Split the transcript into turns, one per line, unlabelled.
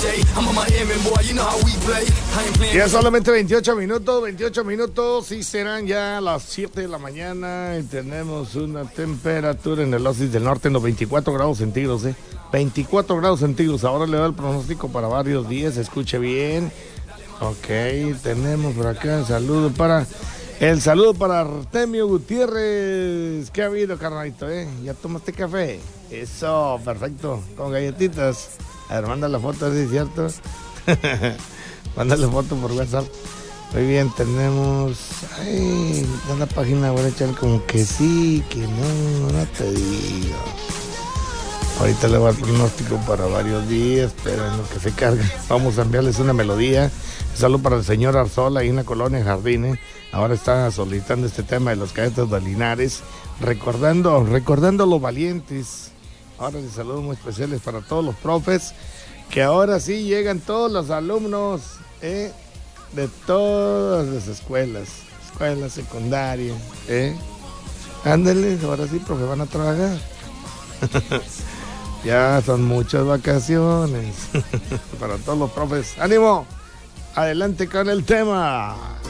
Ya solamente 28 minutos y serán ya las 7 de la mañana y tenemos una temperatura en el Oasis del Norte en los 24 grados centígrados, 24 grados centígrados. Ahora le da el pronóstico para varios días, escuche bien. Ok, tenemos por acá el saludo para Artemio Gutiérrez. ¿Qué ha habido, carnalito, ¿Ya tomaste café? Eso, perfecto, con galletitas. A ver, manda la foto, a ver si es cierto. Mándale foto por WhatsApp. Muy bien, tenemos... Ay, en la página voy a echar como que sí, que no te digo. Ahorita le va el pronóstico para varios días, pero en lo que se carga. Vamos a enviarles una melodía. Saludo para el señor Arzola ahí en la colonia Jardines. Ahora está solicitando este tema de los cadetes de Linares. Recordando los valientes. Ahora les saludos muy especiales para todos los profes. Que ahora sí llegan todos los alumnos de todas las escuelas secundarias. Ándale, ahora sí, profe, van a trabajar. Ya son muchas vacaciones para todos los profes. ¡Ánimo! Adelante con el tema.